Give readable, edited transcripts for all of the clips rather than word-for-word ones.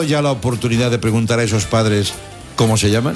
ya la oportunidad de preguntar a esos padres cómo se llaman?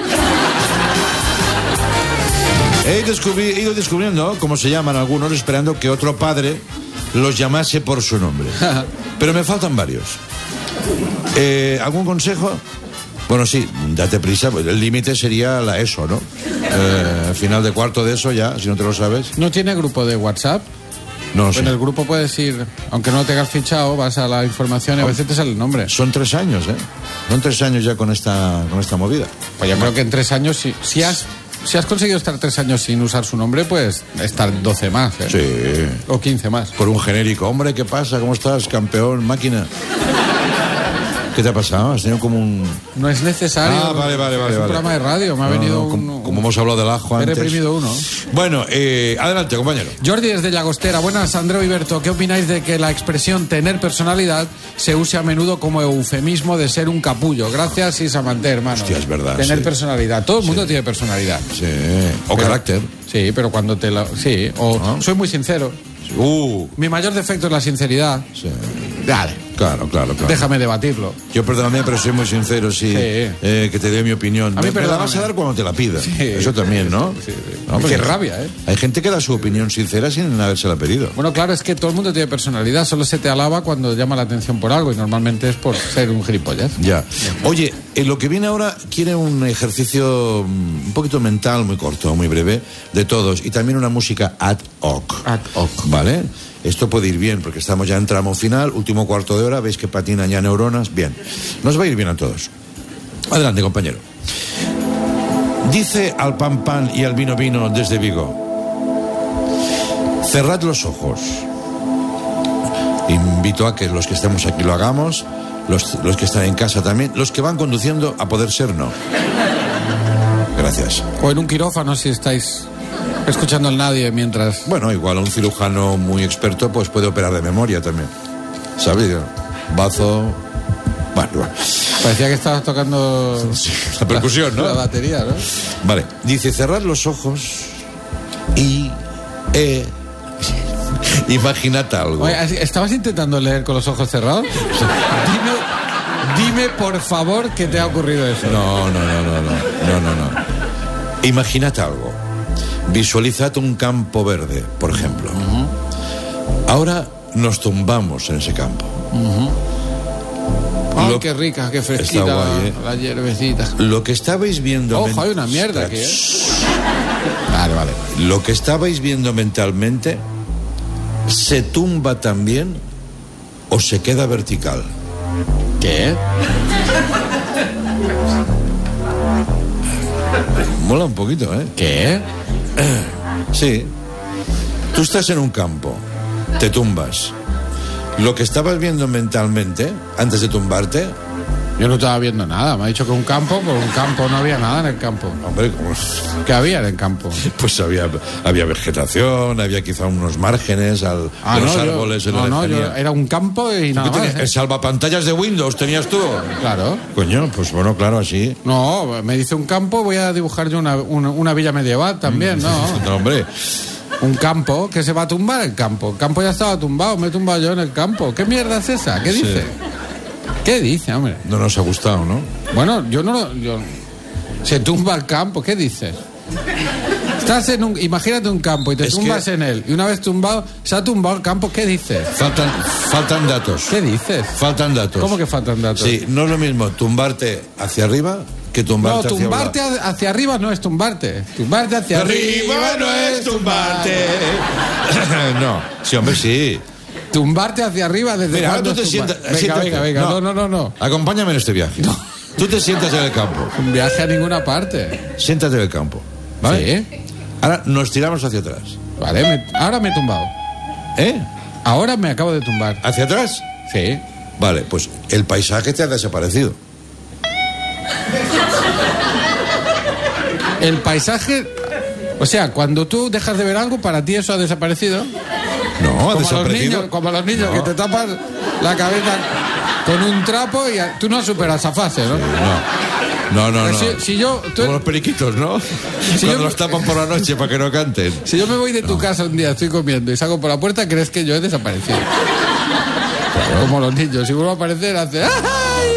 He ido descubriendo cómo se llaman algunos, esperando que otro padre los llamase por su nombre. Pero me faltan varios. ¿Algún consejo? Bueno, sí, date prisa. El límite sería la ESO, ¿no? Al final de cuarto de ESO ya, si no te lo sabes. ¿No tiene grupo de WhatsApp? No sé. En el grupo puedes ir, aunque no lo tengas fichado, vas a la información y a veces te sale el nombre. Son 3 años, ¿eh? Son 3 años ya con esta movida. Pues yo creo que en 3 años, si has conseguido estar 3 años sin usar su nombre, pues estar 12 más, ¿eh? Sí. O 15 más. Por un genérico. Hombre, ¿qué pasa? ¿Cómo estás, campeón, máquina? ¿Qué te ha pasado? ¿Has tenido como un...? No es necesario. Vale. Es un programa de radio. Me ha venido como hemos hablado del ajo antes. He reprimido uno. Bueno, adelante, compañero. Jordi desde Llagostera. Buenas, Andreu y Berto. ¿Qué opináis de que la expresión tener personalidad se use a menudo como eufemismo de ser un capullo? Gracias, Isamanté, hermano. Hostia, es verdad. Tener personalidad. Todo el mundo tiene personalidad. Sí. O carácter. Sí, pero cuando te la... Sí, o soy muy sincero. Mi mayor defecto es la sinceridad. Sí. Dale. Claro. Déjame debatirlo. Yo, perdóname, pero soy muy sincero, sí. Que te dé mi opinión. A mí, me la vas a dar cuando te la pida. Sí. Eso también, ¿no? Sí. No, Qué rabia, ¿eh? Hay gente que da su opinión sincera sin habérsela pedido. Bueno, claro, es que todo el mundo tiene personalidad. Solo se te alaba cuando llama la atención por algo y normalmente es por ser un gilipollas. Ya. Oye, lo que viene ahora quiere un ejercicio un poquito mental, muy corto, muy breve, de todos. Y también una música ad hoc. Ad hoc. ¿Vale? Esto puede ir bien, porque estamos ya en tramo final, último cuarto de hora, veis que patinan ya neuronas. Bien, nos va a ir bien a todos. Adelante, compañero. Dice al pan pan y al vino vino desde Vigo: cerrad los ojos. Invito a que los que estemos aquí lo hagamos, los que están en casa también, los que van conduciendo, a poder ser no. Gracias. O en un quirófano si estáis escuchando al nadie mientras... Bueno, igual un cirujano muy experto pues puede operar de memoria también. ¿Sabes? Bazo... Bueno. Parecía que estabas tocando... Sí, la percusión, ¿no? La batería, ¿no? Vale. Dice, cerrad los ojos y... imaginad algo. Oye, ¿estabas intentando leer con los ojos cerrados? Dime, por favor, que te ha ocurrido eso. No. Imaginad algo. Visualizad un campo verde, por ejemplo. Ahora nos tumbamos en ese campo. ¡Ay, qué rica, qué fresquita! Está guay, la hierbecita. Lo que estabais viendo... Ojo, hay una mierda aquí, ¿eh? Vale. Lo que estabais viendo mentalmente se tumba también o se queda vertical. ¿Qué? Mola un poquito, ¿eh? ¿Qué? Sí. Tú estás en un campo, te tumbas. Lo que estabas viendo mentalmente, antes de tumbarte... Yo no estaba viendo nada. Me ha dicho que un campo, pues un campo, no había nada en el campo. Hombre, ¿cómo? ¿Qué había en el campo? Pues había vegetación, había quizá unos márgenes los árboles en la lejanía. Era un campo y nada más. ¿El salvapantallas de Windows tenías tú? Claro. Coño, pues bueno, claro, así. No, me dice un campo, voy a dibujar yo una villa medieval también, ¿no? No, hombre. Un campo que se va a tumbar el campo. El campo ya estaba tumbado, me he tumbado yo en el campo. ¿Qué mierda es esa? ¿Qué dice? Sí. ¿Qué dice, hombre? No nos ha gustado, ¿no? Bueno, se tumba el campo, ¿qué dices? Estás imagínate un campo y te tumbas en él. Y una vez tumbado, se ha tumbado el campo, ¿qué dices? Faltan datos. ¿Qué dices? Faltan datos. ¿Cómo que faltan datos? Sí, no es lo mismo tumbarte hacia arriba que tumbarte hacia abajo. No, tumbarte hacia arriba no es tumbarte. Tumbarte hacia arriba no es tumbarte. No, sí, hombre, sí. Tumbarte hacia arriba desde Mira, cuando tú te sientas. Venga. No. Acompáñame en este viaje. No. Tú te sientas en el campo. Un viaje a ninguna parte. Siéntate en el campo. ¿Vale? Sí. Ahora nos tiramos hacia atrás. Vale, ahora me he tumbado. Ahora me acabo de tumbar. ¿Hacia atrás? Sí. Vale, pues el paisaje te ha desaparecido. El paisaje... O sea, cuando tú dejas de ver algo, para ti eso ha desaparecido. No, ha desaparecido. Como a los niños que te tapan la cabeza con un trapo y tú no superas esa fase, ¿no? No. Como los periquitos, ¿no? Cuando los tapan por la noche para que no canten. Si yo me voy de tu casa un día, estoy comiendo y salgo por la puerta, crees que yo he desaparecido. Claro. Como los niños. Si vuelvo a aparecer, hace... ¡ah!